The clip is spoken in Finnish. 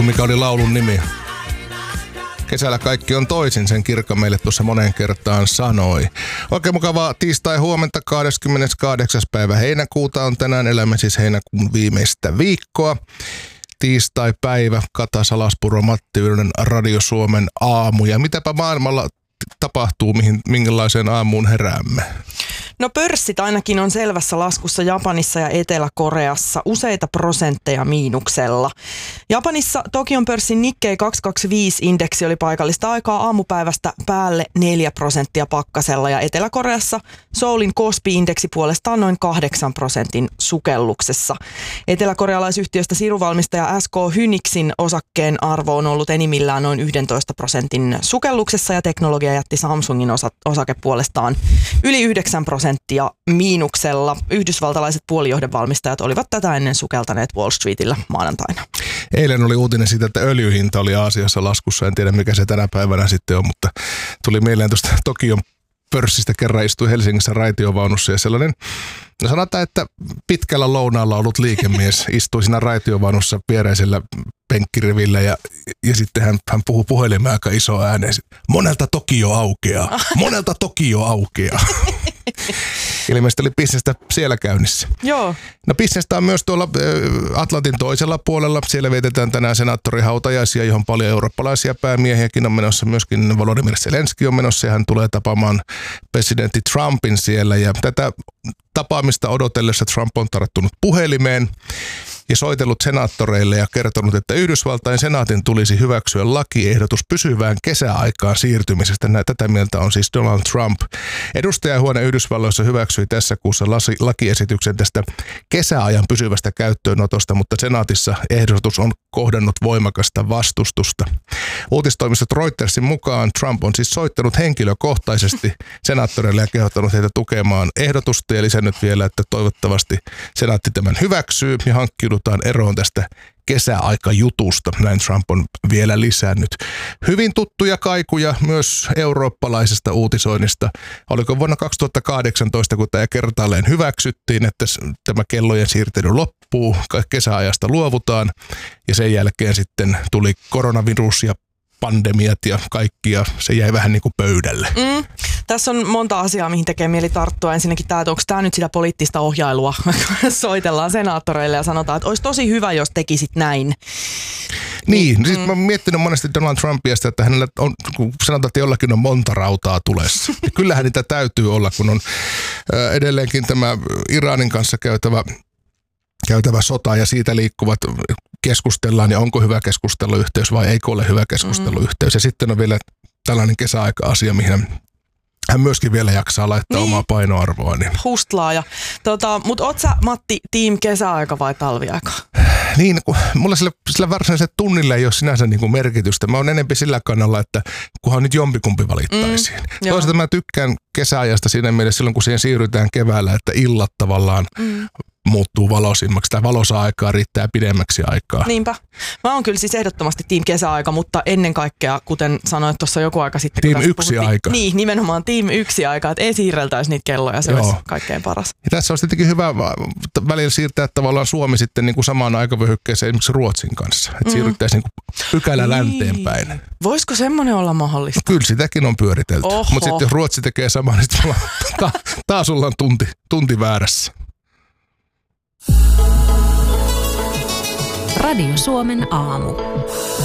Mikä oli laulun nimi? Kesällä kaikki on toisin, sen Kirkka meille tuossa moneen kertaan sanoi. Oikein mukavaa tiistai huomenta 28. päivä heinäkuuta on tänään. Elämme siis heinäkuun viimeistä viikkoa. Tiistai-päivä, Kata Salaspuro, Matti Yrjönen, Radio Suomen aamu. Ja mitäpä maailmalla tapahtuu, minkälaiseen aamuun heräämme? No pörssit ainakin on selvässä laskussa Japanissa ja Etelä-Koreassa, useita prosentteja miinuksella. Japanissa Tokion pörssin Nikkei 225-indeksi oli paikallista aikaa aamupäivästä päälle 4% pakkasella ja Etelä-Koreassa Seoulin Kospi-indeksi puolestaan noin 8% sukelluksessa. Etelä-korealaisyhtiöstä siruvalmistaja SK Hynixin osakkeen arvo on ollut enimmillään noin 11% sukelluksessa ja teknologiajätti Samsungin osake puolestaan yli 9% miinuksella. Yhdysvaltalaiset puolijohdevalmistajat olivat tätä ennen sukeltaneet Wall Streetillä maanantaina. Eilen oli uutinen siitä, että öljyhinta oli Aasiassa laskussa. En tiedä, mikä se tänä päivänä sitten on, mutta tuli mieleen tuosta Tokion pörssistä. Kerran istui Helsingissä raitiovaunussa ja sellainen, no sanotaan, että pitkällä lounaalla ollut liikemies istui siinä raitiovaunussa viereisellä penkkirivillä ja sitten hän puhui puhelimeen aika iso ääneen. Monelta Tokio aukeaa, monelta Tokio aukeaa. Ilmeisesti oli bisnestä siellä käynnissä. Joo. No bisnestä on myös tuolla Atlantin toisella puolella. Siellä vietetään tänään senaattorihautajaisia, johon paljon eurooppalaisia päämiehiäkin on menossa. Myöskin Volodymyr Zelenskyi on menossa ja hän tulee tapaamaan presidentti Trumpin siellä. Ja tätä tapaamista odotellessa Trump on tarttunut puhelimeen ja soitellut senaattoreille ja kertonut, että Yhdysvaltain senaatin tulisi hyväksyä lakiehdotus pysyvään kesäaikaan siirtymisestä. Tätä mieltä on siis Donald Trump. Edustajahuone Yhdysvalloissa hyväksyi tässä kuussa lakiesityksen tästä kesäajan pysyvästä käyttöönotosta, mutta senaatissa ehdotus on kohdannut voimakasta vastustusta. Uutistoimistot Reutersin mukaan Trump on siis soittanut henkilökohtaisesti senaattoreille ja kehottanut heitä tukemaan ehdotusta ja lisännyt vielä, että toivottavasti senaatti tämän hyväksyy ja hankkiudutaan eroon tästä kesäaikajutusta. Näin Trump on vielä lisännyt. Hyvin tuttuja kaikuja myös eurooppalaisesta uutisoinnista. Oliko vuonna 2018, kun tämä kertaalleen hyväksyttiin, että tämä kellojen siirtely loppuu, kesäajasta luovutaan ja sen jälkeen sitten tuli koronavirus ja pandemiat ja kaikki ja se jäi vähän niin kuin pöydälle. Tässä on monta asiaa, mihin tekee mieli tarttua. Ensinnäkin tämä, että onko tämä nyt sitä poliittista ohjailua, soitellaan senaattoreille ja sanotaan, että olisi tosi hyvä, jos tekisit näin. Niin, siis mä oon miettinyt monesti Donald Trumpia sitä, että hänellä on, kun sanotaan, että jollakin on monta rautaa tulessa. Ja kyllähän niitä täytyy olla, kun on edelleenkin tämä Iranin kanssa käytävä sota ja siitä liikkuvat keskustellaan ja onko hyvä keskusteluyhteys vai eikö ole hyvä keskusteluyhteys. Ja sitten on vielä tällainen kesäaika-asia, mihin hän myöskin vielä jaksaa laittaa omaa painoarvoa. Niin. Hustlaaja. Mutta oot sä, Matti, team kesäaika vai talviaika? Niin, mulla sillä varsinaiselle tunnille ei ole sinänsä niin kuin merkitystä. Mä oon enemmän sillä kannalla, että kunhan nyt jompikumpi valittaisiin. Toisaalta mä tykkään kesäajasta siinä mielessä silloin, kun siihen siirrytään keväällä, että illat tavallaan muuttuu valoisimmaksi. Tämä valoisa aikaa riittää pidemmäksi aikaa. Niinpä. Mä oon kyllä siis ehdottomasti team kesäaika, mutta ennen kaikkea, kuten sanoit tuossa joku aika sitten. Team yksi aika. Niin, nimenomaan team yksi aika, että ei siirreltäisi niitä kelloja, se olisi kaikkein paras. Ja tässä olisi tietenkin hyvä välillä siirtää tavallaan Suomi sitten niin kuin samaan aikavyöhykkeeseen esimerkiksi Ruotsin kanssa. Että siirryttäisiin niin kuin pykälä länteen päin. Voisiko semmoinen olla mahdollista? Kyllä sitäkin on pyöritelty. Mutta sitten jos Ruotsi tekee samaa, niin taas ollaan tunti väärässä. Radio Suomen aamu.